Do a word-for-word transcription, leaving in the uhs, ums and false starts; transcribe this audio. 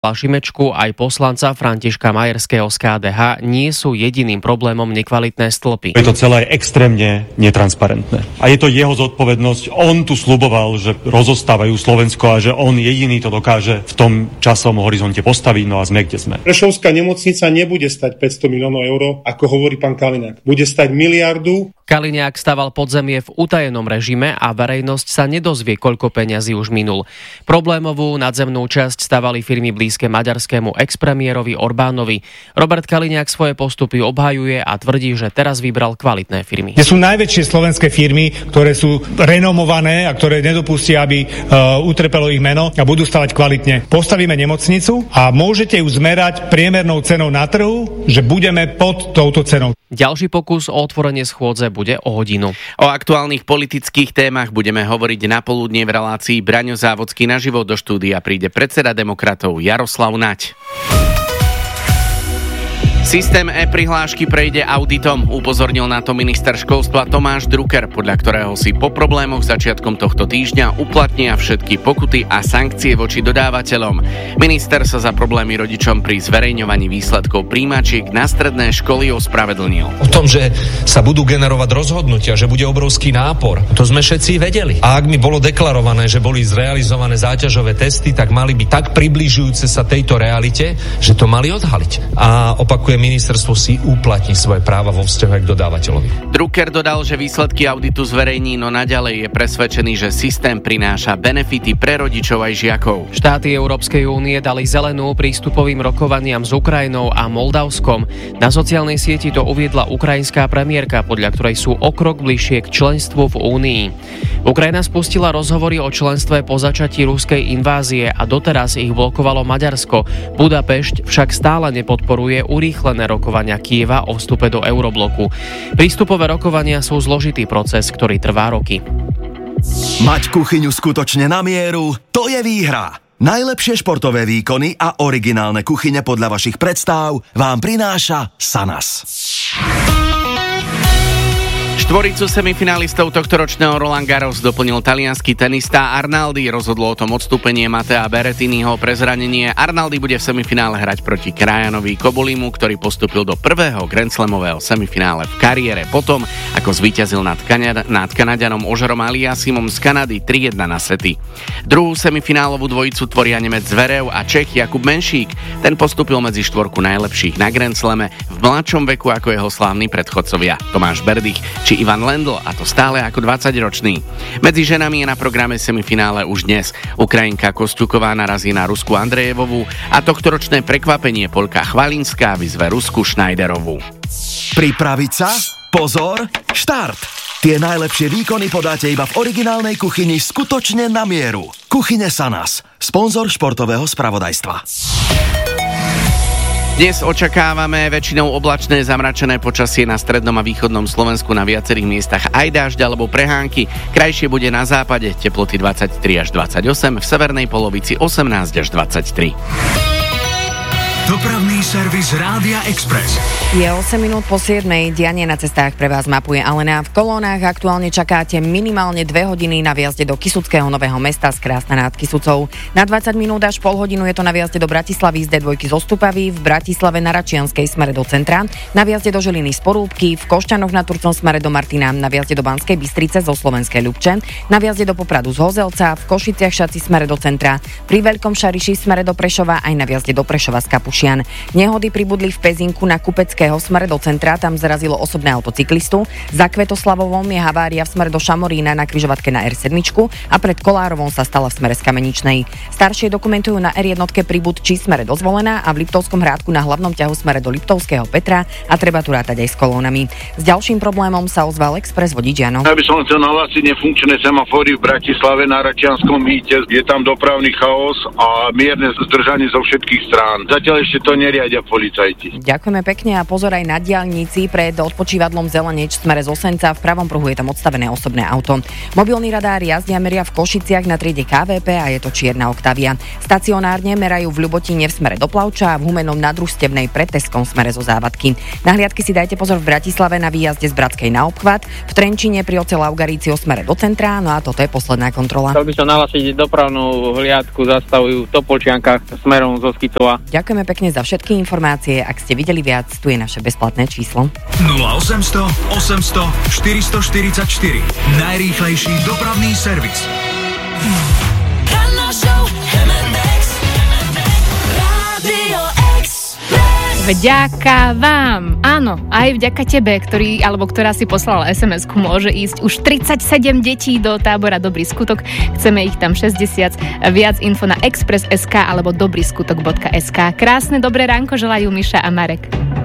Šimečku aj poslanca Františka Majerského z ká dé há nie sú jediným problémom nekvalitné stĺpy. Je to celé extrémne netransparentné. A je to jeho zodpovednosť. On tu sľuboval, že rozostávajú Slovensko a že on jediný to dokáže v tom časovom horizonte postaviť, no a sme kde sme. Prešovská nemocnica nebude stať päťsto miliónov eur, ako hovorí pán Kaliňák. Bude stať miliardu. Kaliňák staval podzemie v utajenom režime a verejnosť sa nedozvie, koľko peňazí už minul. Problémovú nadzemnú časť stavali firmy blízke maďarskému expremiérovi Orbánovi. Robert Kaliňák svoje postupy obhajuje a tvrdí, že teraz vybral kvalitné firmy. Sú najväčšie slovenské firmy, ktoré sú renomované a ktoré nedopustia, aby uh, utrpelo ich meno a budú stavať kvalitne. Postavíme nemocnicu a môžete ju zmerať priemernou cenou na trhu, že budeme pod touto cenou. Ďalší pokus o otvorenie schôdze bude o hodinu. O aktuálnych politických témach budeme hovoriť na poludnie v relácii Braňo Závodský naživo. Do štúdia príde predseda demokratov Jaroslav Naď. Systém e-prihlášky prejde auditom, upozornil na to minister školstva Tomáš Drucker, podľa ktorého si po problémoch začiatkom tohto týždňa uplatnia všetky pokuty a sankcie voči dodávateľom. Minister sa za problémy rodičom pri zverejňovaní výsledkov prijímačiek na stredné školy ospravedlnil. O tom, že sa budú generovať rozhodnutia, že bude obrovský nápor, to sme všetci vedeli. A ak mi bolo deklarované, že boli zrealizované záťažové testy, tak mali byť tak približujúce sa tejto realite, že to mali odhaliť. A opakujem, ministerstvo si uplatní svoje práva vo vzťahu k dodávateľovi. Drucker dodal, že výsledky auditu zverejní, no naďalej je presvedčený, že systém prináša benefity pre rodičov aj žiakov. Štáty Európskej únie dali zelenú prístupovým rokovaniam s Ukrajinou a Moldavskom. Na sociálnej sieti to uviedla ukrajinská premiérka, podľa ktorej sú o krok bližšie k členstvu v Únii. Ukrajina spustila rozhovory o členstve po začatí ruskej invázie a doteraz ich blokovalo Maďarsko. Budapešť však stále nepodporuje urýchlené rokovania Kyjeva o vstupe do eurobloku. Prístupové rokovania sú zložitý proces, ktorý trvá roky. Mať kuchyňu skutočne na mieru, to je výhra. Najlepšie športové výkony a originálne kuchyne podľa vašich predstáv vám prináša Sanas. Štvoricu semifinalistov tohtoročného Roland Garros doplnil taliansky tenista Arnaldi. Rozhodlo o tom odstúpenie Matea Berrettiniho pre zranenie. Arnaldi bude v semifinále hrať proti Krajanovi Kobulimu, ktorý postúpil do prvého Grand Slamového semifinále v kariére potom, ako zvíťazil nad, Kanada- nad Kanaďanom Ožarom Aliasimom z Kanady tri jedna na sety. Druhú semifinálovú dvojicu tvoria Nemec Zverev a Čech Jakub Menšík. Ten postúpil medzi štvorku najlepších na Grand Slame v mladšom veku ako jeho slávni predchodcovia Tomáš Berdych či Ivan Lendl, a to stále ako dvadsaťročný. Medzi ženami je na programe semifinále už dnes. Ukrajinka Kosťuková narazí na Rusku Andrejevovú a tohtoročné prekvapenie Poľka Chvalinská vyzve Rusku Schneiderovú. Pripraviť sa? Pozor, štart! Tie najlepšie výkony podáte iba v originálnej kuchyni skutočne na mieru. Kuchyne Sanas, sponzor športového spravodajstva. Dnes očakávame väčšinou oblačné zamračené počasie na strednom a východnom Slovensku, na viacerých miestach aj dážď alebo prehánky. Krajšie bude na západe, teploty dvadsaťtri až dvadsaťosem, v severnej polovici osemnásť až dvadsaťtri. Dopravný servis Rádia Express. Je osem minút po siedmej, dianie na cestách pre vás mapuje Alena. V kolónach aktuálne čakáte minimálne dve hodiny na výjazde do Kysuckého Nového Mesta z Krásna nad Kysucou. Na dvadsať minút až pol hodinu je to na výjazde do Bratislavy z dé dva zo Stupavy, v Bratislave na Račianskej smere do centra, na výjazde do Žiliny z Porúbky, v Košťanoch na Turcom smere do Martina, na výjazde do Banskej Bystrice zo Slovenskej Ľubče, na výjazde do Popradu z Hozelca, v Košiciach Šaci smere do centra, pri Veľkom Šariši smere do Prešova aj na výjazde do Prešova z Kapušian. Nehody pribudli v Pezinku na Kupeckého smere do centra, tam zarazilo osobné auto cyklistu. Za Kvetoslavovom je havária v smere do Šamorína na križovatke na er sedem a pred Kolárovom sa stala v smere z Kameničnej. Staršie dokumentujú na er jeden pribud či smere do Zvolená a v Liptovskom Hrádku na hlavnom ťahu smere do Liptovského Petra a treba tu rátať aj s kolónami. S ďalším problémom sa ozval Express vodič Jano. Ja by som chcel nahlásiť nefunkčné semafóry v Bratislave na Račianskom mýte. Je tam dopravný chaos a mierne zdržanie zo všetkých strán. Zatiaľ ešte to neriadia policajti. Ďakujeme pekne a pozor aj na diaľnici pred odpočívadlom Zeleneč v smere z Osenca. V pravom pruhu je tam odstavené osobné auto. Mobilný radár jazdia meria v Košiciach na triede ká vé pé a je to čierna Octavia. Stacionárne merajú v Ľubotine v smere do Plavča a v Humennom na Družstevnej pred Teskom v smere zo Závadky. Na hliadky si dajte pozor v Bratislave na výjazde z Bratskej na obchvat, v Trenčíne pri oce Laugarício smere do centra, no a toto je posledná kontrola. Chcel by som nahlásiť dopravnú hliadku, zastavujú v Topolčiankach smerom zo Skytova. Ďakujeme pekne za všetky informácie. Ak ste videli viac, tu je naše bezplatné číslo. nula osemsto osemsto štyristoštyridsaťštyri. Najrýchlejší dopravný servis. Vďaka vám, áno, aj vďaka tebe, ktorý, alebo ktorá si poslala es em esku, môže ísť už tridsaťsedem detí do tábora Dobrý skutok. Chceme ich tam šesťdesiat. Viac info na express bodka es ká alebo dobryskutok bodka es ká. Krásne dobré ránko želajú Miša a Marek.